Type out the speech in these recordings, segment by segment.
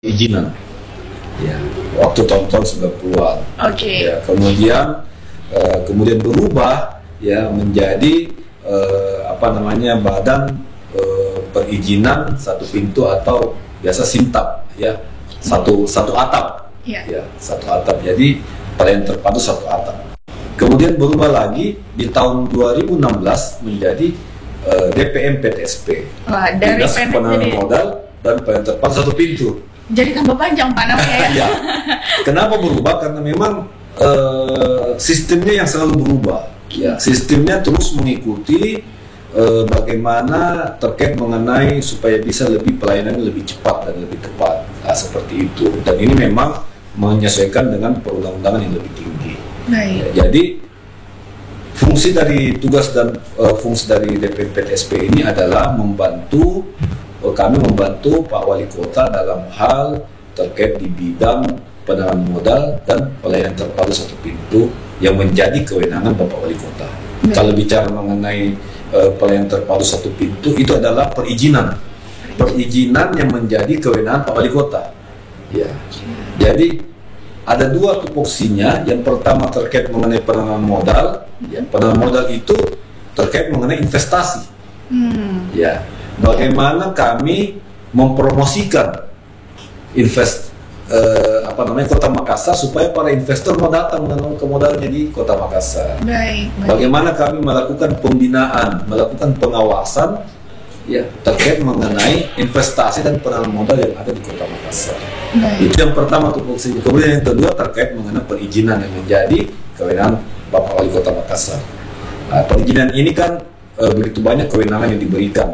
perizinan ya waktu tahun-tahun 90-an. Oke. Ya, kemudian berubah ya menjadi badan perizinan satu pintu atau biasa Sintap ya, satu atap. Yeah. Ya, satu atap. Jadi pelayanan terpadu satu atap. Kemudian berubah lagi di tahun 2016 menjadi DPM PTSP. Wah, dari Dinas Penanaman Modal dan Pelayanan Terpadu Satu Pintu. Jadi tambah panjang Pak namanya ya. Ya. Kenapa berubah? Karena memang sistemnya yang selalu berubah. Ya, sistemnya terus mengikuti bagaimana terkait mengenai supaya bisa lebih pelayanannya lebih cepat dan lebih tepat. Nah, seperti itu. Dan ini memang menyesuaikan dengan perundang-undangan yang lebih tinggi. Baik. Ya, jadi fungsi dari tugas dan fungsi dari DPM PTSP ini adalah kami membantu Pak Wali Kota dalam hal terkait di bidang penanaman modal dan pelayanan terpadu satu pintu yang menjadi kewenangan Bapak Wali Kota. Kalau bicara mengenai pelayanan terpadu satu pintu, itu adalah perizinan yang menjadi kewenangan Pak Wali Kota. Ya, jadi ada dua tupoksinya. Yang pertama terkait mengenai penanaman modal. Ya, penanaman modal itu terkait mengenai investasi. Ya, bagaimana kami mempromosikan Kota Makassar supaya para investor mau datang menanamkan modalnya di Kota Makassar. Baik. Bagaimana kami melakukan pembinaan, melakukan pengawasan ya terkait mengenai investasi dan penanaman modal yang ada di Kota Makassar. Itu yang pertama tupoksi. Kemudian yang kedua terkait mengenai perizinan yang menjadi kewenangan Bapak Wali Kota Makassar. Nah, perizinan ini kan begitu banyak kewenangan yang diberikan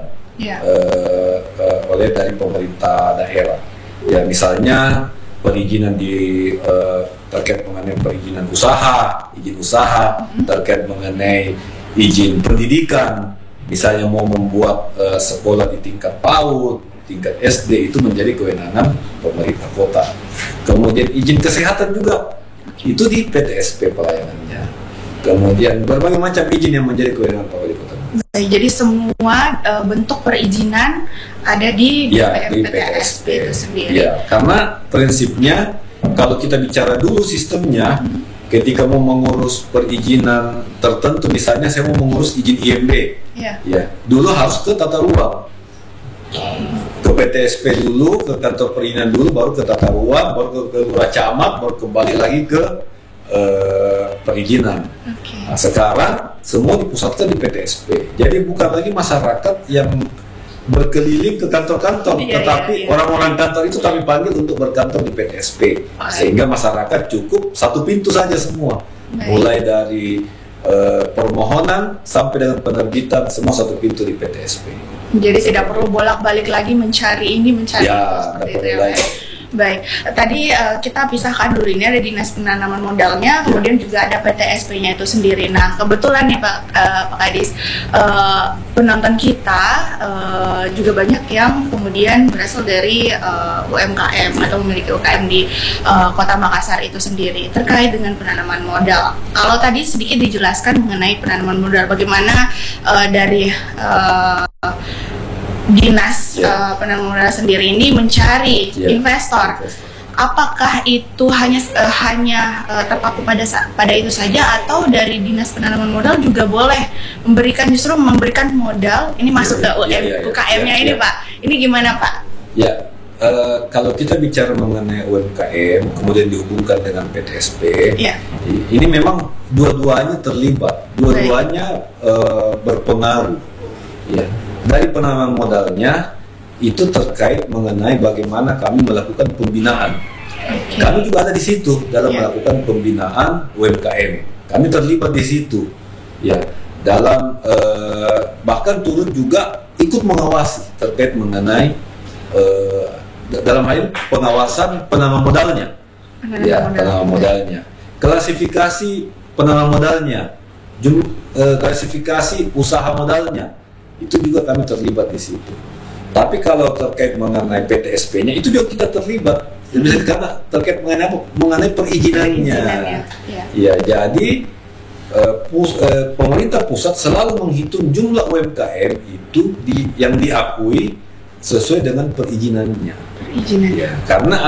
oleh dari pemerintah daerah. Ya, misalnya perizinan terkait mengenai perizinan usaha, izin usaha, terkait mengenai izin pendidikan, misalnya mau membuat sekolah di tingkat PAUD, tingkat SD, itu menjadi kewenangan pemerintah kota. Kemudian izin kesehatan juga itu di PTSP pelayanannya. Kemudian berbagai macam izin yang menjadi kewenangan Pak Wali Kota. Baik, jadi semua bentuk perizinan ada di DPM PTSP itu sendiri. Ya, karena prinsipnya kalau kita bicara dulu sistemnya, ketika mau mengurus perizinan tertentu, misalnya saya mau mengurus izin IMB, ya, dulu harus ke tata ruang, ke PTSP dulu, ke kantor perizinan dulu, baru ke tata ruang, baru ke lurah camat, baru kembali lagi ke perizinan. Nah, sekarang semua dipusatkan di PTSP. Jadi bukan lagi masyarakat yang berkeliling ke kantor-kantor, tetapi orang-orang kantor itu kami panggil untuk berkantor di PTSP, sehingga masyarakat cukup satu pintu saja semua. Mulai dari permohonan sampai dengan penerbitan, semua satu pintu di PTSP. Jadi tidak perlu bolak-balik lagi mencari ini, mencari itu, seperti itu ya. Baik, tadi kita pisahkan dulu, ini ada Dinas Penanaman Modalnya, kemudian juga ada PTSP-nya itu sendiri. Nah, kebetulan nih Pak Kadis, penonton kita juga banyak yang kemudian berasal dari UMKM atau memiliki UMKM di Kota Makassar itu sendiri terkait dengan penanaman modal. Kalau tadi sedikit dijelaskan mengenai penanaman modal, bagaimana dari Dinas Penanaman Modal sendiri ini mencari investor. Apakah itu hanya terpaku pada itu saja, atau dari Dinas Penanaman Modal juga boleh memberikan modal ini masuk ke UKM-nya ini Pak? Ini gimana Pak? Ya, kalau kita bicara mengenai UMKM kemudian dihubungkan dengan PTSP, ini memang dua-duanya terlibat, dua-duanya berpengaruh. Ya. Dari penanaman modalnya itu terkait mengenai bagaimana kami melakukan pembinaan. Kami juga ada di situ dalam melakukan pembinaan UMKM. Kami terlibat di situ. Ya, dalam bahkan turut juga ikut mengawasi terkait mengenai dalam hal ini pengawasan penanaman modalnya. Penanaman modalnya. Klasifikasi penanaman modalnya, klasifikasi usaha modalnya. Itu juga kami terlibat di situ. Tapi kalau terkait mengenai PTSP-nya itu juga kita terlibat. Karena terkait mengenai perizinannya. Ya, jadi pemerintah pusat selalu menghitung jumlah UMKM itu yang diakui sesuai dengan perizinannya. Perizinan. Ya, karena